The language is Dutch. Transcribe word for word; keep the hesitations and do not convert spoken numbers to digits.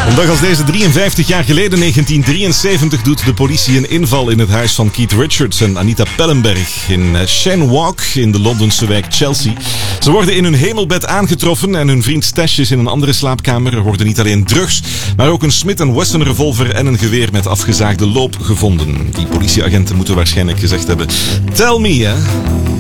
Een dag als deze, drieënvijftig jaar geleden, negentien drieënzeventig, doet de politie een inval in het huis van Keith Richards en Anita Pellenberg in Cheyne Walk in de Londense wijk Chelsea. Ze worden in hun hemelbed aangetroffen en hun vriend Stash is in een andere slaapkamer. Er worden niet alleen drugs, maar ook een Smith en Wesson revolver en een geweer met afgezaagde loop gevonden. Die politieagenten moeten waarschijnlijk gezegd hebben: tell me, hè.